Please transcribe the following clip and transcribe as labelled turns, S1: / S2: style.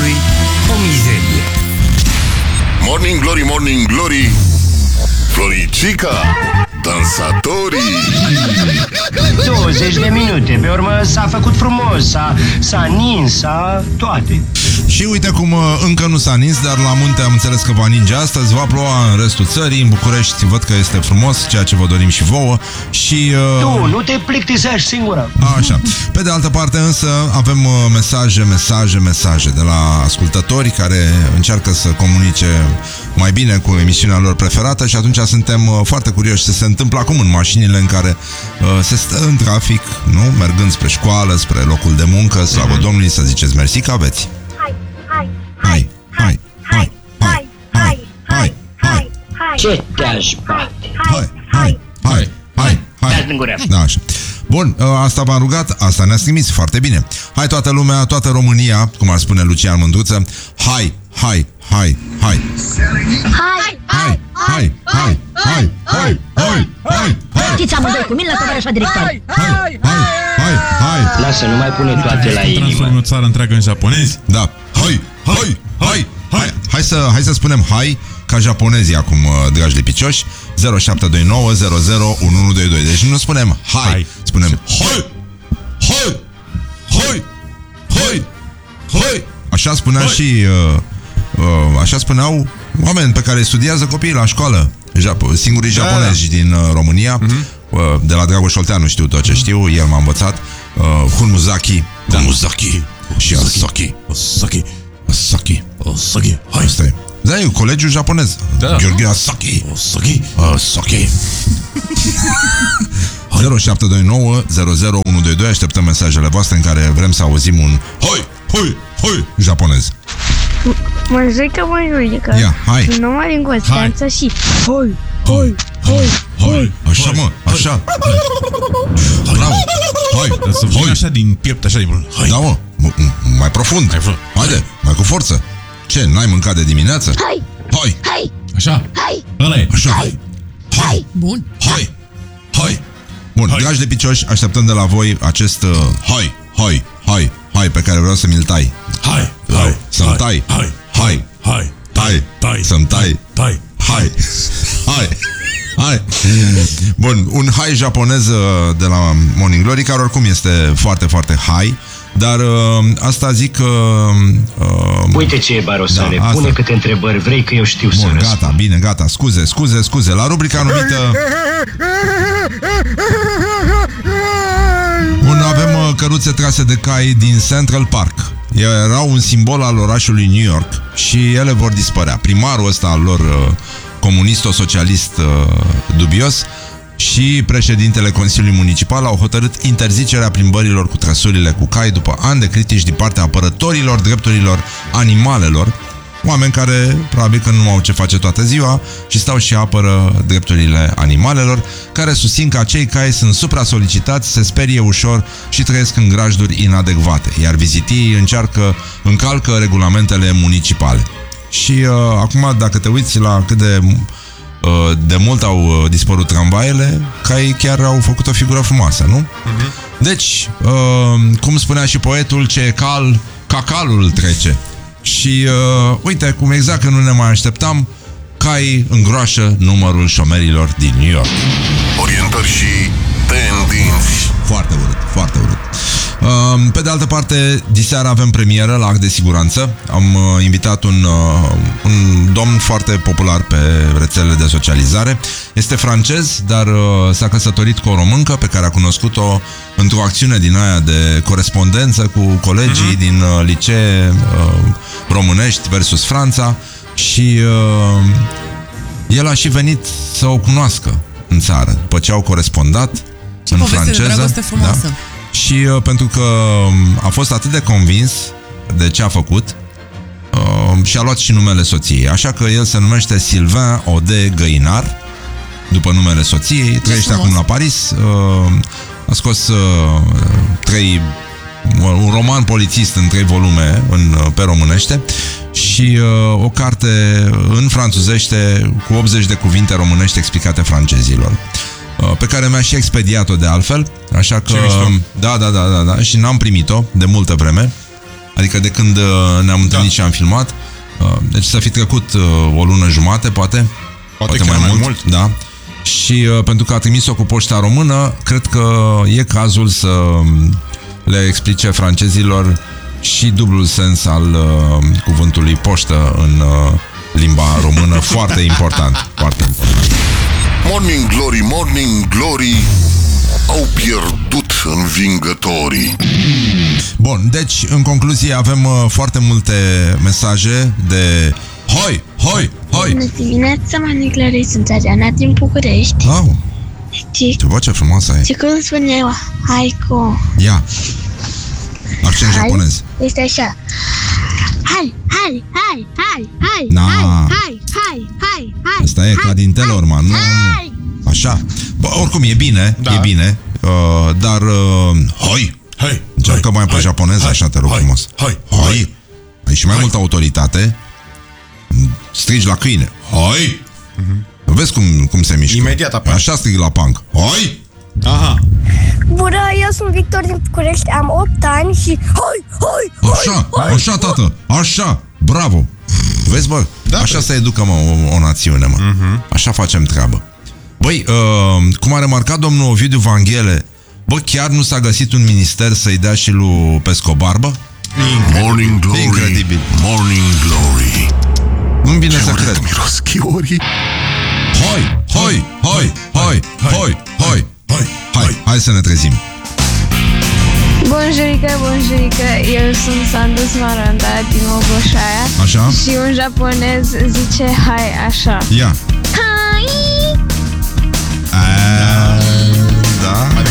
S1: adevărului o mizerie.
S2: Morning Glory, Morning Glory, Floricica, dansatorii.
S3: 20 de minute, pe urmă s-a făcut frumos, s-a nins, s-a toate.
S4: Și uite cum încă nu s-a nins, dar la munte am înțeles că va ninge astăzi, va ploua în restul țării, în București văd că este frumos, ceea ce vă dorim și vouă. Și
S3: tu nu te plictisești singură.
S4: Așa. Pe de altă parte însă avem mesaje de la ascultători care încearcă să comunice mai bine cu emisiunea lor preferată și atunci suntem foarte curioși ce se întâmplă acum în mașinile în care se stă în trafic, nu? Mergând spre școală, spre locul de muncă, slavă Domnului, să ziceți mersi că aveți. Hai.
S3: Ce te-aș bate?
S4: Hai. Da, așa. Bun, asta v-am rugat, asta ne-ați trimis foarte bine. Hai toată lumea, toată România, cum ar spune Lucian Mândruță, hai.
S5: Știți amândoi cu mine la tovarășa director.
S4: Hai.
S3: Lasă, nu mai pune toate la inimă.
S6: Transformă o țară întreagă în japonezi.
S4: Da, hai. Hai să spunem hai ca japonezii acum, dragi lipicioși. 0729 00 1122. Deci nu spunem hai, spunem hai. Așa spunea și așa spuneau oameni pe care studiază copiii la școală, singurii japonezi din România. De la Dragoș Olteanu știu tot ce știu, el m-a învățat. Hunmuzaki și Asaki. Hai. Asta e. Da, e colegiul japonez. Gheorghe Asaki. 0729 00 122. Așteptăm mesajele voastre în care vrem să auzim un hai japonez.
S7: Mănjică, mănjică.
S4: Ia, hai.
S7: Nu mai în Constanța și hai.
S4: Așa, mă, așa. Bravo. Hai.
S6: Să vină așa din piept, așa din... Hai.
S4: Da, mă, mai profund. Haide, mai cu forță. Ce, n-ai mâncat de dimineață? Hai.
S6: Așa. Ăla e.
S4: Așa. Hai.
S5: Bun.
S4: Hai. Bun, dragi de picioși, așteptăm de la voi acest hai pe care vreau să mi-l tai.
S6: Hai.
S4: Să-mi tai. Tai. Să-mi tai. Hai. Bun, un hai japonez de la Morning Glory, care oricum este foarte, foarte hai. Dar asta zic că...
S3: Uite ce e, Barosane,
S4: da,
S3: pune câte întrebări vrei, că eu știu să răspund.
S4: Gata, bine, gata, scuze. La rubrica numită... Avem căruțe trase de cai din Central Park. Erau un simbol al orașului New York și ele vor dispărea. Primarul ăsta al lor, comunist-socialist dubios, și președintele Consiliului Municipal au hotărât interzicerea plimbărilor cu trăsurile cu cai după ani de critici din partea apărătorilor drepturilor animalelor, oameni care probabil că nu au ce face toată ziua și stau și apără drepturile animalelor, care susțin că acei cai sunt supra-solicitați, se sperie ușor și trăiesc în grajduri inadecvate, iar vizitii încalcă regulamentele municipale. Și acum, dacă te uiți la cât de mult au dispărut tramvaiele, caii chiar au făcut o figură frumoasă, nu? Deci, cum spunea și poetul, ce e cal, cacalul trece. Și uite, cum exact că nu ne mai așteptam, caii îngroașă numărul șomerilor din New York.
S2: Orientări și tendinți.
S4: Foarte urât. Pe de altă parte, diseară avem premieră la Act de Siguranță. Am invitat un domn foarte popular pe rețelele de socializare. Este francez, dar s-a căsătorit cu o româncă pe care a cunoscut-o într-o acțiune din aia de corespondență cu colegii din licee românești versus Franța. Și el a și venit să o cunoască în țară, după ce au corespondat în franceză. Da? Și pentru că a fost atât de convins de ce a făcut, și-a luat și numele soției. Așa că el se numește Sylvain Ode Găinar, după numele soției. Trăiește acum la Paris. A scos un roman polițist în 3 volume pe românește și o carte în franțuzește cu 80 de cuvinte românești explicate francezilor, pe care mi-a și expediat-o de altfel. Așa că... Da. Și n-am primit-o de multă vreme. Adică de când ne-am întâlnit și am filmat. Deci să fi trecut o lună jumate, poate mai mult. Da. Și pentru că a trimis-o cu poșta română, cred că e cazul să le explice francezilor și dublul sens al cuvântului poștă în limba română. Foarte important. Foarte important.
S2: Morning Glory, Morning Glory, au pierdut învingătorii.
S4: Bun, deci, în concluzie, avem foarte multe mesaje de hoi, hoi, hoi.
S8: Bună dimineața, Morning Glory, sunt Ariana din București.
S4: Au,
S8: Ce
S4: ce voce frumoasă ai.
S8: cum spune eu? Haiku.
S4: Ia, accent japonez.
S8: Este așa. Hai.
S4: Na.
S8: Hai.
S4: Asta e ca din Telorman, nu? Așa. Bă, oricum, e bine,
S6: Da.
S4: e bine, dar hoi.
S6: Hai.
S4: Încearcă mai pe japoneză, așa, te rog frumos. Hoi. Ai și mai multă autoritate. Strigi la câine. Hoi. Vezi cum se mișcă.
S6: Imediat apare.
S4: Așa strig la punk. Hoi.
S6: Aha.
S7: Bună, eu sunt Victor din București, am 8 ani și...
S4: Așa, tată. Așa. Bravo. Vezi, bă?
S6: Da,
S4: Așa se educă, mă, o națiune, mă. Așa facem treabă. Băi, cum a remarcat domnul Ovidiu Vanghele, bă, chiar nu s-a găsit un minister să-i dea și lui Pesco barbă?
S2: Morning Glory,
S4: Incredibil.
S2: Morning Glory.
S4: Nu-mi vine să
S2: Ce
S4: cred.
S2: urât miros chiorii.
S4: Hai să ne trezim.
S7: Bonjurică, eu sunt Sandus Maranda din Mogoșaia.
S4: Așa?
S7: Și un japonez zice hai așa.
S4: Ia.